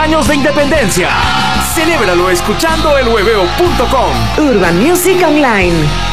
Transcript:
años de independencia. Celébralo escuchando elhueveo.com. Urban Music Online.